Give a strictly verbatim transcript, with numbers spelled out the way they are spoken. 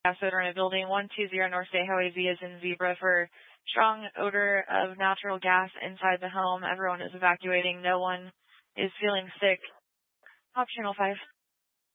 gas odor in a building. one two zero North State Highway Z is in zebra for strong odor of natural gas inside the home. Everyone is evacuating. No one is feeling sick. Op Channel five.